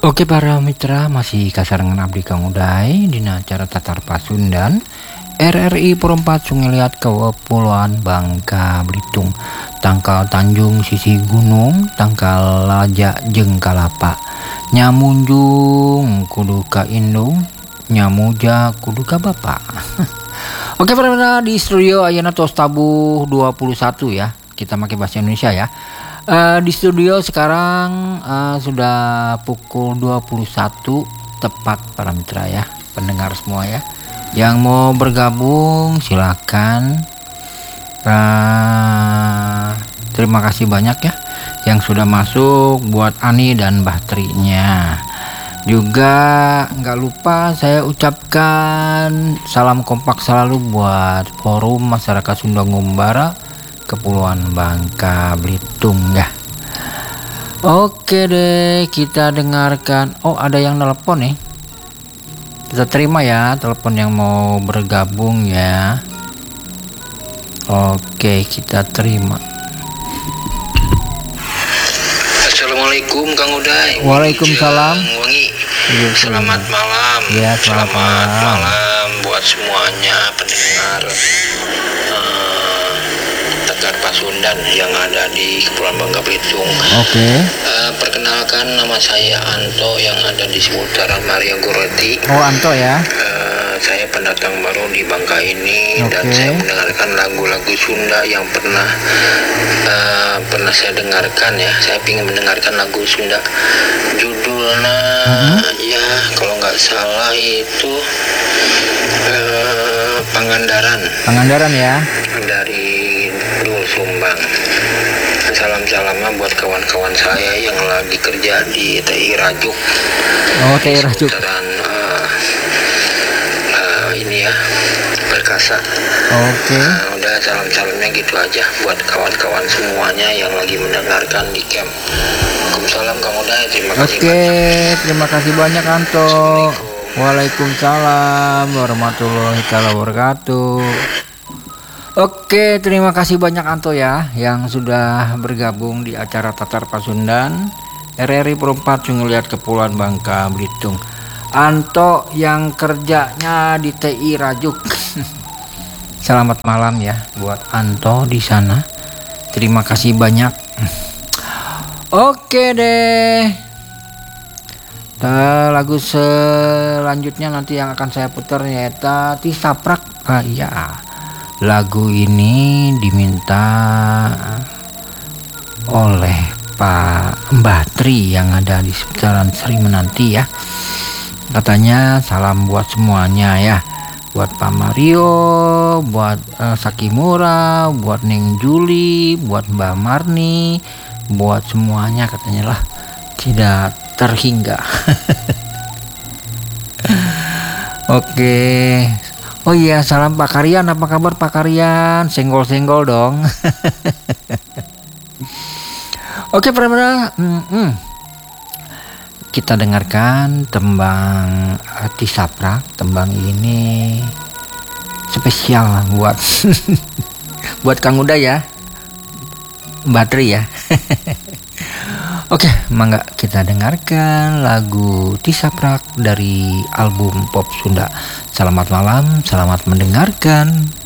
Oke para mitra, masih kasarangan abdi Kang Uday dina acara Tatar Pasundan RRI Perempat Sungai Liat Kepulauan Bangka Belitung, tangkal Tanjung sisi gunung, tangkal Laja jeung Kalapa, nyamunjung kudu ka indung, nyamuja kudu ka bapak. Oke para mitra, di studio ayeuna tos tabuh 21 ya, kita pakai bahasa Indonesia ya. Di studio sekarang sudah pukul 21 tepat para mitra ya, pendengar semua ya. Yang mau bergabung silakan. Terima kasih banyak ya yang sudah masuk, buat Ani dan Bahtrinya. Juga nggak lupa saya ucapkan salam kompak selalu buat Forum Masyarakat Sunda Ngumbara Kepulauan Bangka Belitung ya. Oke deh, kita dengarkan. Oh, ada yang telepon nih. Kita terima ya telepon yang mau bergabung ya. Oke, kita terima. Assalamualaikum Kang Uday. Waalaikumsalam. Wangi. Iya, Selamat malam. Ya, selamat malam buat semuanya pendengar Tatar Pasundan yang ada di Kepulauan Bangka Belitung. Oke. Perkenalkan, nama saya Anto yang ada di seputaran Maria Goretti. Oh, Anto ya. Saya pendatang baru di Bangka ini. Oke. Dan saya mendengarkan lagu-lagu Sunda yang pernah saya dengarkan ya. Saya ingin mendengarkan lagu Sunda. Judulnya ya kalau nggak salah itu Pangandaran ya. dari Dul Sumbang. Salam-salamnya buat kawan-kawan saya yang lagi kerja di TI Rajuk. Oh, TI Rajuk. Ini ya, Perkasa. Oke. Udah salam-salamnya gitu aja buat kawan-kawan semuanya yang lagi mendengarkan di camp. Waalaikumsalam Kang Uday, terima kasih. Oke, terima kasih banyak Anto. Waalaikumsalam warahmatullahi wabarakatuh. Oke, terima kasih banyak Anto ya yang sudah bergabung di acara Tatar Pasundan RRI Perempat Sungai Liat Kepulauan Bangka Belitung. Anto yang kerjanya di TI Rajuk. Selamat malam ya buat Anto di sana. Terima kasih banyak. Oke deh. Lagu selanjutnya nanti yang akan saya putar yaitu Tisaprak. Iya. Lagu ini diminta oleh Pak Mbatri yang ada di sekitaran Sri Menanti ya. Katanya salam buat semuanya ya. Buat Pak Mario, buat Sakimura, buat Neng Juli, buat Mbak Marni, buat semuanya katanya lah, tidak terhingga. Oke. Oh iya, salam Pak Karyan. Apa kabar Pak Karyan? Senggol-senggol dong. Oke, para kita dengarkan tembang Tisaprak. Tembang ini spesial buat buat Kang Uday ya, Batri ya. Oke, mangga kita dengarkan lagu Tisaprak dari album Pop Sunda. Selamat malam, selamat mendengarkan.